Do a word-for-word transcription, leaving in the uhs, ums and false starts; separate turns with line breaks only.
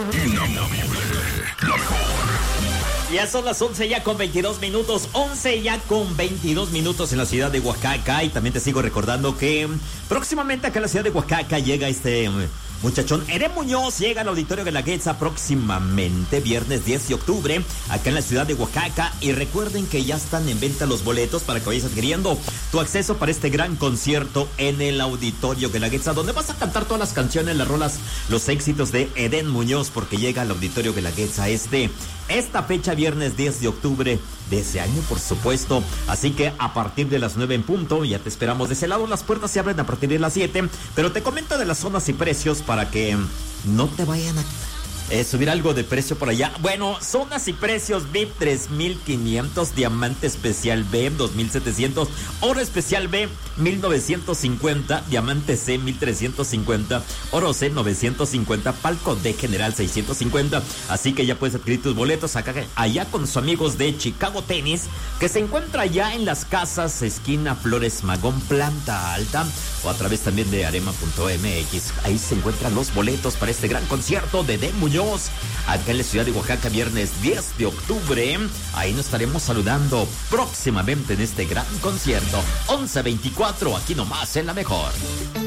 Inamovible, la mejor.
Ya son las once ya con veintidós minutos, once ya con veintidós minutos en la ciudad de Oaxaca. Y también te sigo recordando que próximamente acá en la ciudad de Oaxaca llega este muchachón Edén Muñoz, llega al Auditorio Guelaguetza próximamente, viernes diez de octubre, acá en la ciudad de Oaxaca. Y recuerden que ya están en venta los boletos para que vayas adquiriendo tu acceso para este gran concierto en el Auditorio Guelaguetza, donde vas a cantar todas las canciones, las rolas, los éxitos de Edén Muñoz, porque llega al Auditorio Guelaguetza este, esta fecha, viernes diez de octubre de ese año, por supuesto. Así que a partir de las nueve en punto, ya te esperamos de ese lado. Las puertas se abren a partir de las siete, pero te comento de las zonas y precios para que no te vayan a eh, subir algo de precio por allá. Bueno, zonas y precios: V I P tres mil quinientos, diamante especial B dos mil setecientos, oro especial B mil novecientos cincuenta, diamante C mil trescientos cincuenta, oro C novecientos cincuenta, palco D general seiscientos cincuenta. Así que ya puedes adquirir tus boletos acá, allá con sus amigos de Chicago Tennis, que se encuentra allá en Las Casas, esquina Flores Magón, planta alta, o a través también de arema punto m x. Ahí se encuentran los boletos para este gran concierto de Edén Muñoz acá en la ciudad de Oaxaca, viernes diez de octubre. Ahí nos estaremos saludando próximamente en este gran concierto. once veinticuatro, aquí nomás en La Mejor.